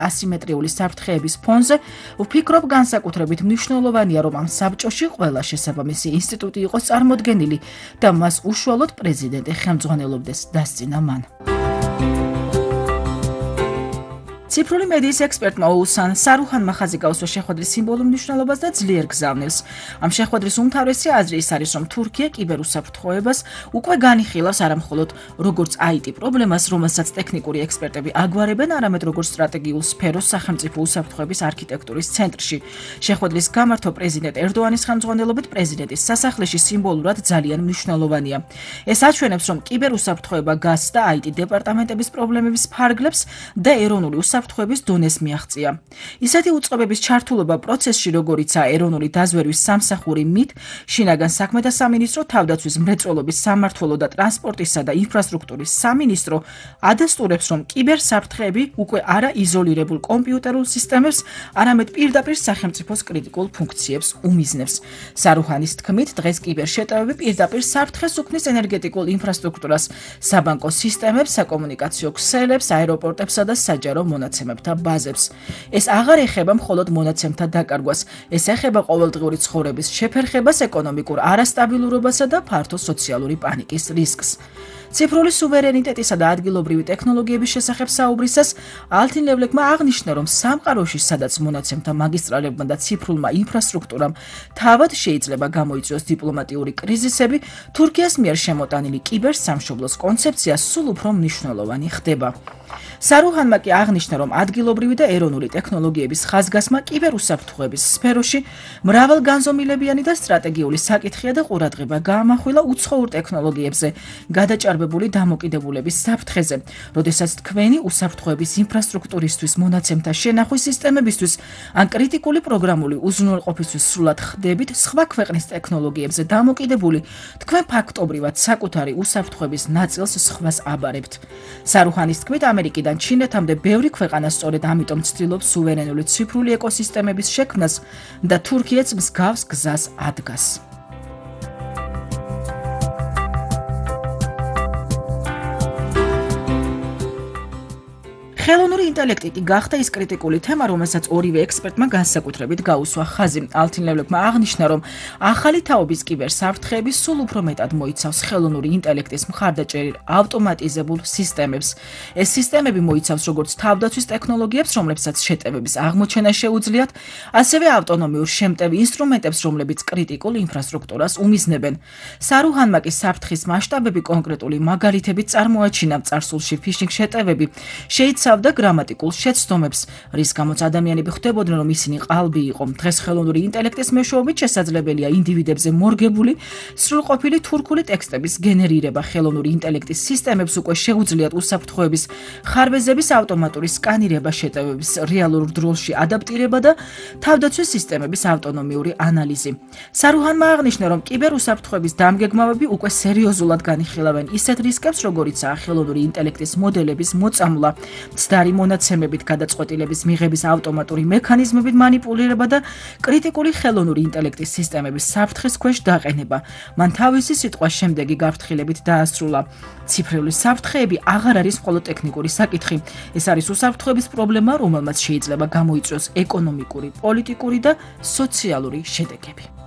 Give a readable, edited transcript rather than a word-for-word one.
ასიმეტრიული საფრთხეების ფონზე, ვფიქრობ, განსაკუთრებით მნიშვნელოვანია, რომ ამ საბჭოში ყველა შესაბამისი ინსტიტუტი იყოს წარმოდგენილი და მას უშუალოდ პრეზიდენტი ხელმძღვანელობდეს, დასწინა მან. ციფრული მედიის ექსპერტმა ოუსან სარუჰანმა ხაზი გაუსვა შეხვედრის სიმბოლურ მნიშვნელობას და ძლიერ გზავნილს. ამ შეხვედრის უმთავრესი აზრი ის არის, რომ თურქია კიბერუსაფრთხოებას უკვე განიხილავს არამხოლოდ როგორც IT პრობლემას, რომელსაც ტექნიკური ექსპერტები აგვარებენ, არამედ როგორც სტრატეგიულ სფეროს სახელმწიფო უსაფრთხოების არქიტექტურის ცენტრში. შეხვედრის გამართვა პრეზიდენტ ერდოანის ხელმძღვანელობით პრეზიდენტის სასახლეში სიმბოლურად ძალიან მნიშვნელოვანია. ეს აჩვენებს, რომ კიბერუსაფრთხოება გასცდა IT დეპარტამენტების პრობლემების ფარგლებს და ეროვნული საფრთხეების დონეს მიაღწია. ისეთი უწყებების ჩართულობა პროცესში, როგორიცაა ეროვნული დაზვერვის სამსახური მით, შინაგან საქმეთა სამინისტრო, თავდაცვის მრეწველობის სამმართველო და ტრანსპორტისა და ინფრასტრუქტურის სამინისტრო ადასტურებს, რომ კიბერსაფრთხეები უკვე არა იზოლირებულ კომპიუტერულ სისტემებს, არამედ პირდაპირ სახელმწიფოს კრიტიკულ ფუნქციებს უმიზნებს. სარუჰანის თქმით, დღეს კიბერშეტევები პირდაპირ საფრთხეს უქმნის ენერგეტიკულ ინფრასტრუქტურას, საბანკო სისტემებს, საკომუნიკაციო ქსელებს, აეროპორტებსა და საჯარო მონაცემებთა ბაზებს. ეს აღარ ეხება მხოლოდ მონაცემთა დაკარგვას, ეს ეხება ყოველდღიური ცხოვრების შეფერხებას, ეკონომიკურ არასტაბილურობასა და ფართო სოციალური პანიკის რისკს. ციფრული სუვერენიტეტისა და ადგილობრივი ტექნოლოგიების შესახებ საუბრისას ალთინ ლევლებმა აღნიშნა, რომ სამყაროში, სადაც მონაცემთა მაგისტრალებმა და ციფრულმა ინფრასტრუქტურამ თავად შეიძლება გამოიწვიოს დიპლომატიური კრიზისები, თურქიას მიერ შემოტანილი კიბერსამშობლოს კონცეფცია სულ უფრო მნიშვნელოვანი ხდება. სარუჰანმა კი აღნიშნა, რომ ადგილობრივი და ეროვნული ტექნოლოგიების ხაზგასმა კიბერუსაფრთხოების სფეროში მრავალგანზომილებიანი და სტრატეგიული საკითხია და ყურადღება გაამახვილა უცხოურ ტექნოლოგიებზე, გადაჭარბებული დამოკიდებულების საფრთხეზე, როდესაც თქვენი უსაფრთხოების ინფრასტრუქტურისთვის, მონაცემთა შენახვის სისტემებისთვის ან კრიტიკული პროგრამული უზრუნველყოფისთვის სრულად ხდებით სხვა ქვეყნის ტექნოლოგიებზე დამოკიდებული, თქვენ ფაქტობრივად საკუთარი უსაფრთხოების ნაწილს სხვას აბარებთ. სარუჰანის თქმით, ამერიკიდან ჩინეთამდე ბევრი ქვეყანა სწორედ ამიტომ ცდილობს სუვერენული ციფრული ეკოსისტემების შექმნას და თურქიაც მსგავს გზას ადგას. ხელოვნური ინტელექტი კი გახდა ის კრიტიკული თემა, რომელსაც ორივე ექსპერტმა განსაკუთრებით გაუსვა ხაზი. ალთინ ლევლებმა აღნიშნა, რომ ახალი თაობის კიბერსაფრთხეები სულ უფრო მეტად მოიცავს ხელოვნური ინტელექტის მხარდაჭერილ ავტომატიზებულ სისტემებს. ეს სისტემები მოიცავს როგორც თავდაცვის ტექნოლოგიებს, რომლებსაც შეტევების აღმოჩენა შეუძლიათ, ასევე ავტონომიურ შემტევ ინსტრუმენტებს, რომლებიც კრიტიკულ ინფრასტრუქტურას უმიზნებენ. სარუჰანმა კი საფრთხის მასშტაბები კონკრეტული მაგალითებით წარმოაჩინა. წარსულში ფიშინგ შეტევები შეიცავდა გრამატიკულ შეცდომებს, რის გამოც ადამიანები ხვდებოდნენ, რომ ისინი ყალბი იყო. დღეს ხელოვნური ინტელექტის მეშვეობით შესაძლებელია ინდივიდებზე მორგებული სრულყოფილი თურქული ტექსტების გენერირება. ხელოვნური ინტელექტის სისტემებს უკვე შეუძლიათ უსაფრთხოების ხარბეზების ავტომატური სკანირება, შეტევების რეალურ დროში ადაპტირება და თავდაცვის სისტემების ავტონომიური ანალიზი. სარუჰანმა აღნიშნა, რომ კიბერუსაფრთხოების დამგეგმავები უკვე სერიოზულად განიხილავენ ისეთ რისკებს, როგორიცაა ხელოვნური ინტელექტის მოდელების მოწამვლა, მცდარი მონაცემებით გადაწყვეტილების მიღების ავტომატური მექანიზმებით მანიპულირება და კრიტიკული ხელოვნური ინტელექტის სისტემების საფრთხის ქვეშ დაყენება. მან თავისი სიტყვის შემდეგი გაფრთხილებით დაასრულა. ციფრული საფრთხეები აღარ არის მხოლოდ ტექნიკური საკითხი. ეს არის უსაფრთხოების პრობლემა, რომელმაც შეიძლება გამოიწვიოს ეკონომიკური, პოლიტიკური და სოციალური შედეგები.